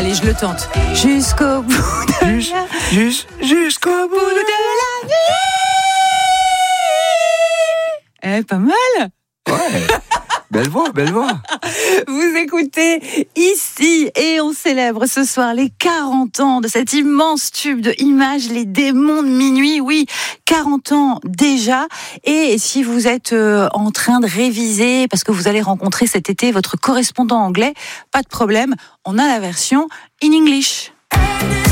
Allez, je le tente. Jusqu'au bout de Jusqu'au bout la vie. Pas mal. Ouais. Belle voix. Vous écoutez ici et on célèbre ce soir les 40 ans de cet immense tube de Images, les démons de minuit. Oui, 40 ans déjà. Et si vous êtes en train de réviser parce que vous allez rencontrer cet été votre correspondant anglais, pas de problème, on a la version in English.